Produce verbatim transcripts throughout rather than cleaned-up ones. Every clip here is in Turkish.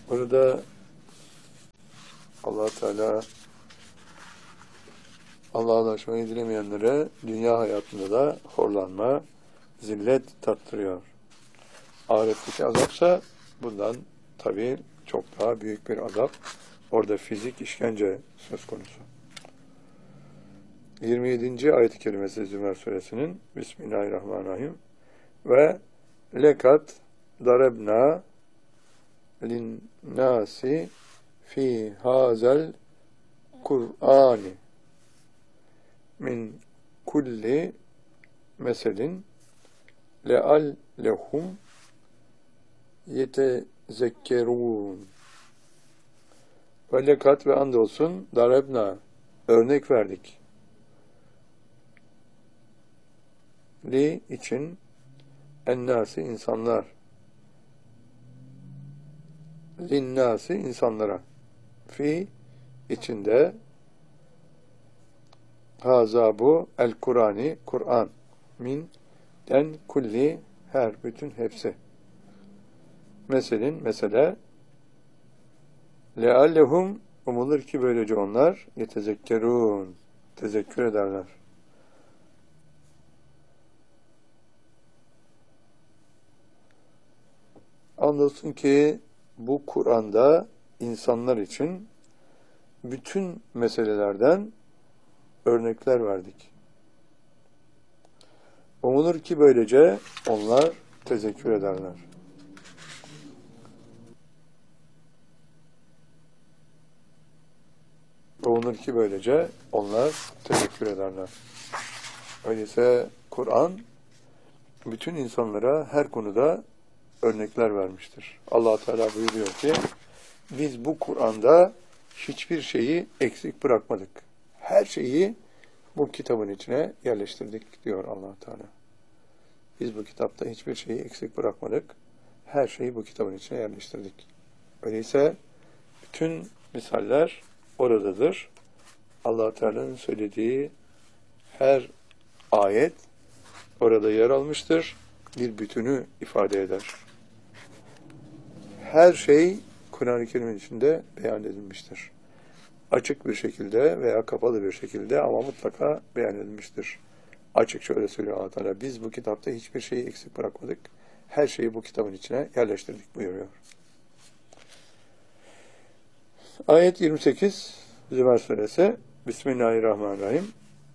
Burada Allah Teala Allah'a ulaşmayı dilemeyenlere dünya hayatında da horlanma, zillet tattırıyor. Ahiretteki azapsa bundan tabii çok daha büyük bir azap. Orada fizik işkence söz konusu. yirmi yedinci ayet-i kerimesi Zümer suresinin Bismillahirrahmanirrahim ve lekat darebna linnâsi fi hazel Kur'ani min kulli meselin leallehum yetezekkerûn. Ve lekat ve andolsun darebna örnek verdik. Li için ennâsi insanlar. Linnâsi insanlara. Fi içinde haza bu el Kur'ani Kur'an min den kulli her bütün hepsi. Meselin mesele leallehum umulur ki böylece onlar yetezekkerûn tezekkür ederler. Andolsun ki bu Kur'an'da insanlar için bütün meselelerden örnekler verdik. Umulur ki böylece onlar tezekkür ederler. Umulur ki böylece onlar tezekkür ederler. Öyleyse Kur'an bütün insanlara her konuda örnekler vermiştir. Allah Teala buyuruyor ki biz bu Kur'an'da hiçbir şeyi eksik bırakmadık. Her şeyi bu kitabın içine yerleştirdik diyor Allah Teala. Biz bu kitapta hiçbir şeyi eksik bırakmadık. Her şeyi bu kitabın içine yerleştirdik. Öyleyse bütün misaller oradadır. Allah Teala'nın söylediği her ayet orada yer almıştır. Bir bütünü ifade eder. Her şey Kur'an-ı Kerim'in içinde beyan edilmiştir. Açık bir şekilde veya kapalı bir şekilde ama mutlaka beyan edilmiştir. Açık şöyle söylüyor Allah Teala. Biz bu kitapta hiçbir şeyi eksik bırakmadık. Her şeyi bu kitabın içine yerleştirdik buyuruyor. Ayet yirmi sekiz Zümer suresi Bismillahirrahmanirrahim.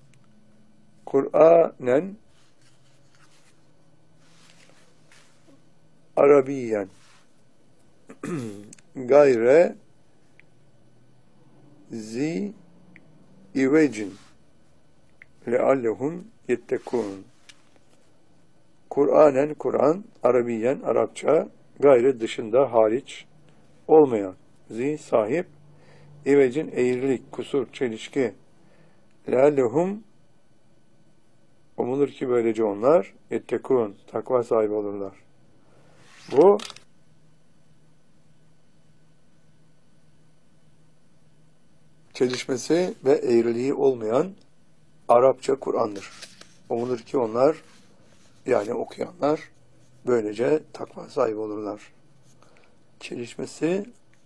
Kur'anen Arabiyen gayre zi ivecin leallehum yettekûn. Kur'anen Kur'an, Arabiyen Arapça, gayre dışında hariç olmayan, zi sahip, ivecin eğrilik, kusur, çelişki, leallehum umulur ki böylece onlar yettekûn, takva sahibi olurlar. Bu çelişmesi ve eğriliği olmayan Arapça Kur'an'dır. Umulur ki onlar, yani okuyanlar, böylece takva sahibi olurlar. Çelişmesi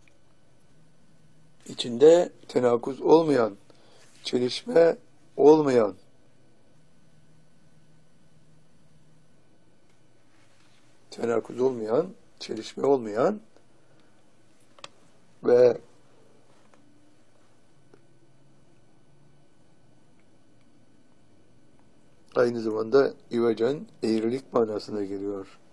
içinde tenakuz olmayan, çelişme olmayan, tenakuz olmayan, çelişme olmayan ve aynı zamanda ivecen eğrilik manasına geliyor.